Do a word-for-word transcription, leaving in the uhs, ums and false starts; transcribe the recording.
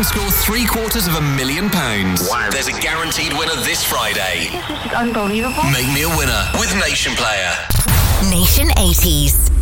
can score three quarters of a million pounds. Wow. There's a guaranteed winner this Friday. This is unbelievable. Make me a winner with Nation Player. Nation eighties.